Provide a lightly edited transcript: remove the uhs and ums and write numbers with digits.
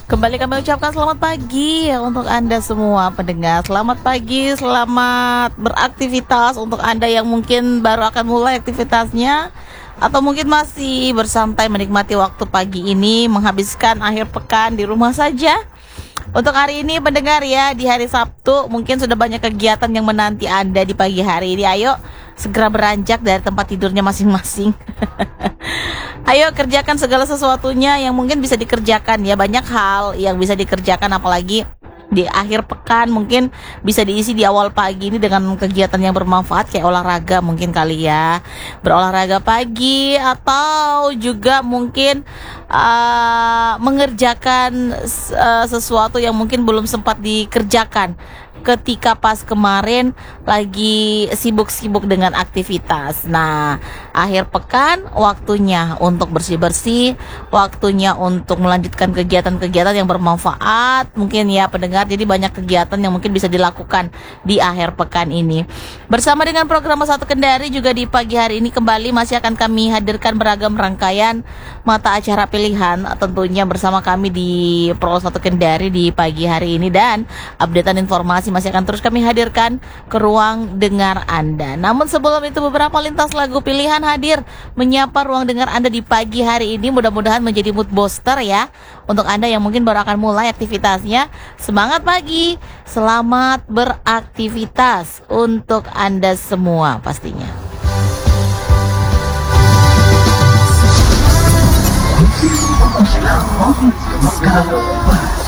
Kembali kami ucapkan selamat pagi untuk Anda semua pendengar. Selamat pagi, selamat beraktivitas untuk Anda yang mungkin baru akan mulai aktivitasnya, atau mungkin masih bersantai menikmati waktu pagi ini, menghabiskan akhir pekan di rumah saja. Untuk hari ini pendengar ya, di hari Sabtu mungkin sudah banyak kegiatan yang menanti Anda di pagi hari ini. Ayo segera beranjak dari tempat tidurnya masing-masing. Ayo kerjakan segala sesuatunya yang mungkin bisa dikerjakan ya. Banyak hal yang bisa dikerjakan, apalagi di akhir pekan mungkin bisa diisi di awal pagi ini dengan kegiatan yang bermanfaat kayak olahraga mungkin kali ya. Berolahraga pagi, atau juga mungkin mengerjakan sesuatu yang mungkin belum sempat dikerjakan ketika pas kemarin lagi sibuk-sibuk dengan aktivitas. Nah, akhir pekan waktunya untuk bersih-bersih, waktunya untuk melanjutkan kegiatan-kegiatan yang bermanfaat mungkin ya pendengar. Jadi banyak kegiatan yang mungkin bisa dilakukan di akhir pekan ini. Bersama dengan program Satu Kendari juga di pagi hari ini kembali masih akan kami hadirkan beragam rangkaian mata acara pilihan tentunya bersama kami di Pro Satu Kendari di pagi hari ini, dan updatean informasi masih akan terus kami hadirkan ke ruang dengar Anda. Namun sebelum itu beberapa lintas lagu pilihan hadir menyapa ruang dengar Anda di pagi hari ini. Mudah-mudahan menjadi mood booster ya untuk Anda yang mungkin baru akan mulai aktivitasnya. Semangat pagi, selamat beraktivitas untuk Anda semua pastinya. Sekarang